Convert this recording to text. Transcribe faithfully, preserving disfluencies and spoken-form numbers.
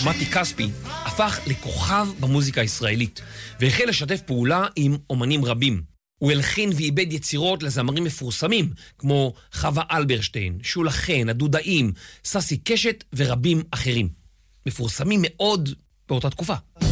מתי כספי הפך לכוכב במוזיקה הישראלית, והחל לשתף פעולה עם אומנים רבים. הוא הלחין ואיבד יצירות לזמרים מפורסמים, כמו חווה אלברשטיין, שולה חן, הדודאים, ססי קשת ורבים אחרים. מפורסמים מאוד באותה תקופה.